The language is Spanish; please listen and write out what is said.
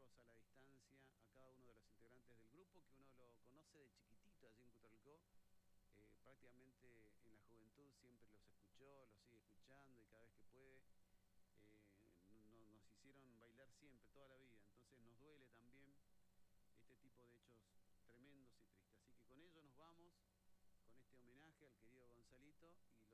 a la distancia a cada uno de los integrantes del grupo, que uno lo conoce de chiquitito allí en Cutralcó. Prácticamente en la juventud siempre los escuchó, los sigue escuchando y cada vez que puede nos hicieron bailar siempre, toda la vida. Entonces nos duele también este tipo de hechos tremendos y tristes. Así que con ello nos vamos, con este homenaje al querido Gonzalito y